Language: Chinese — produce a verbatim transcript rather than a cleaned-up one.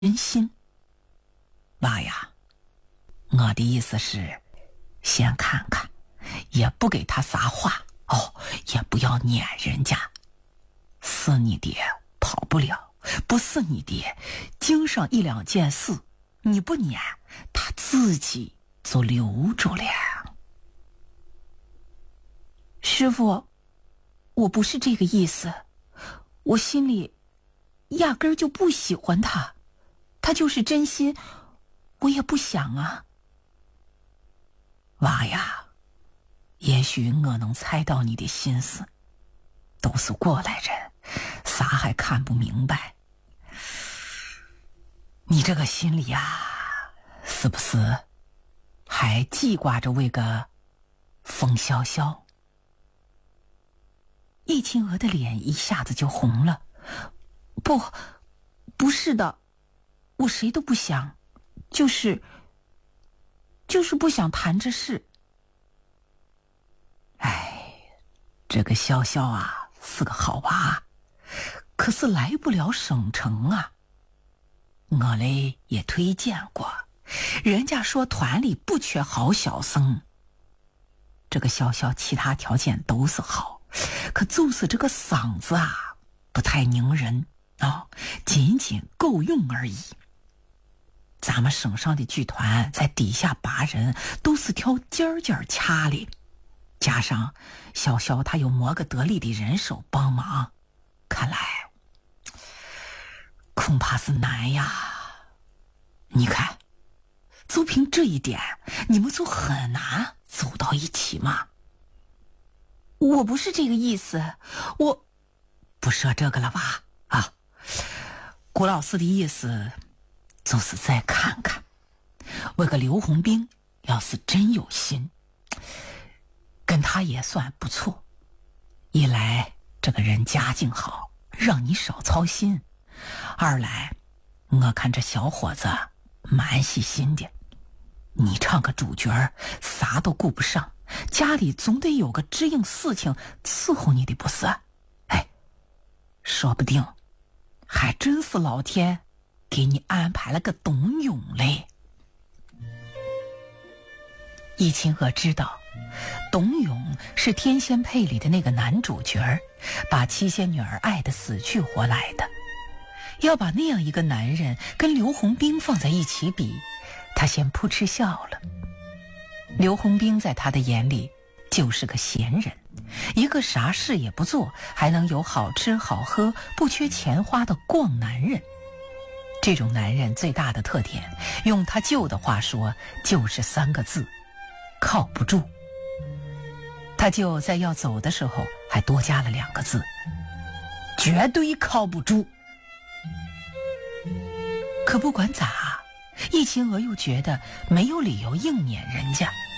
真心。娃呀，我的意思是先看看，也不给他撒话哦，也不要撵人家。是你的跑不了，不是你的经上一两件事，你不撵他自己就留住了。 师父，我不是这个意思，我心里压根儿就不喜欢他，他就是真心，我也不想啊。 娃呀，也许我能猜到你的心思，都是过来人，啥还看不明白。你这个心里呀，是不是还记挂着为个风萧萧？ 易清娥的脸一下子就红了。不，不是的，我谁都不想，就是就是不想谈这事。 哎，这个潇潇啊是个好娃，可是来不了省城啊。我嘞也推荐过，人家说团里不缺好小生。这个潇潇其他条件都是好，可就是这个嗓子啊不太拧人啊、哦，仅仅够用而已。咱们省上的剧团在底下拔人都是挑尖尖掐的，加上潇潇他有磨个得力的人手帮忙，看来恐怕是难呀。你看，就凭这一点，你们就很难走到一起嘛。 我不是这个意思，我不说这个了吧？啊，顾老师的意思就是再看看，为个刘洪兵要是真有心，跟他也算不错。一来这个人家境好，让你少操心；二来我看这小伙子蛮细心的，你唱个主角啥都顾不上，家里总得有个支应事情伺候你的，不是？哎，说不定还真是老天给你安排了个董永嘞。易清娥知道董永是天仙配里的那个男主角，把七仙女儿爱得死去活来的。要把那样一个男人跟刘洪兵放在一起比，他先扑哧笑了。刘洪兵在他的眼里就是个闲人，一个啥事也不做，还能有好吃好喝不缺钱花的逛男人。这种男人最大的特点，用他舅的话说，就是三个字：靠不住。他舅在要走的时候还多加了两个字：绝对靠不住。可不管咋，易清娥又觉得没有理由硬撵人家。